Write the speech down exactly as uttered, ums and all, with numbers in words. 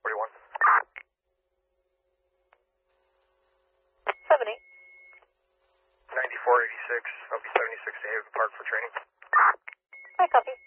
forty-one. seventy. ninety-four eighty-six, I'll be seventy-six to Haven Park for training. I copy.